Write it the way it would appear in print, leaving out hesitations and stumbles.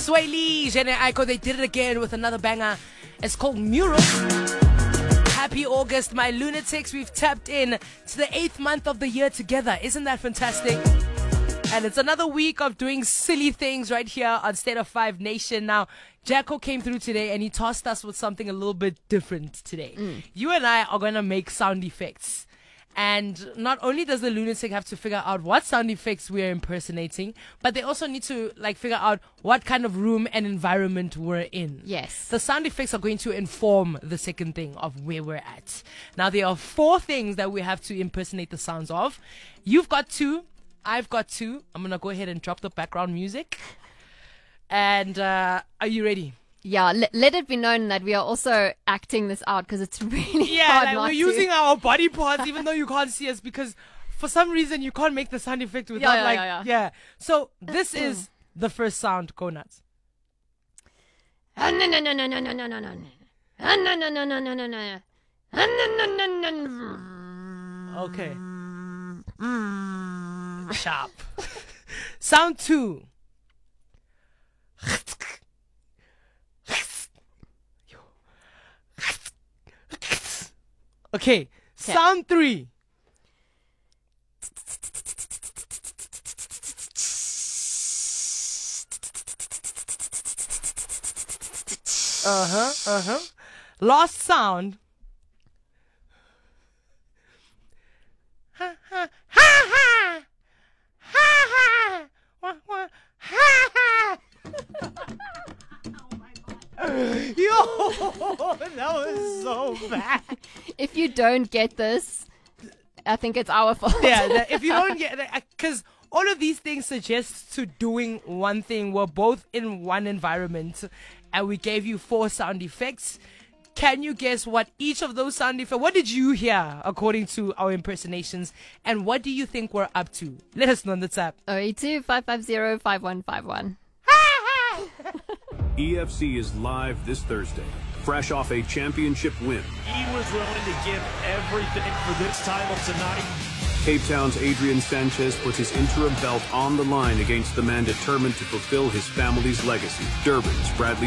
Sway Lee, Jenny Aiko, they did it again with another banger. It's called Mural. Happy August, my lunatics. We've tapped in to the 8th month of the year together. Isn't that fantastic? And it's another week of doing silly things right here on State of Five Nation. Now, Jacko came through today and he tasked us with something a little bit different today. You and I are going to make sound effects. And not only does the lunatic have to figure out what sound effects we're impersonating, but they also need to figure out what kind of room and environment we're in. Yes. The sound effects are going to inform the second thing of where we're at. Now, there are 4 things that we have to impersonate the sounds of. You've got 2. I've got 2. I'm going to go ahead and drop the background music. And are you ready? Yeah, let it be known that we are also acting this out because it's really hard not we're to. using our body parts even though you can't see us because for some reason you can't make the sound effect without So this is the first sound. Go nuts. Okay. Sharp. Sound 2. Okay. Sound 3. Last sound. Ha ha ha ha ha ha ha ha. Yo, that was so bad. If you don't get this, I think it's our fault. Yeah, if you don't get it, because all of these things suggest to doing one thing. We're both in one environment, and we gave you 4 sound effects. Can you guess what each of those sound effects, what did you hear according to our impersonations, and what do you think we're up to? Let us know on the tap. 082-550-5151. EFC is live this Thursday, fresh off a championship win. He was willing to give everything for this title tonight. Cape Town's Adrian Sanchez puts his interim belt on the line against the man determined to fulfill his family's legacy. Durban's Bradley